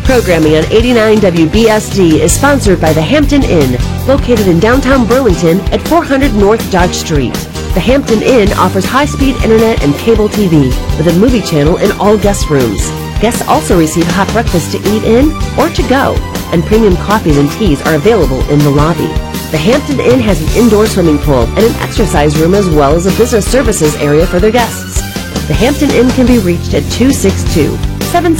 Programming on 89 WBSD is sponsored by the Hampton Inn, located in downtown Burlington at 400 North Dodge Street. The Hampton Inn offers high-speed internet and cable TV with a movie channel in all guest rooms. Guests also receive hot breakfast to eat in or to go, and premium coffees and teas are available in the lobby. The Hampton Inn has an indoor swimming pool and an exercise room as well as a business services area for their guests. The Hampton Inn can be reached at 262-7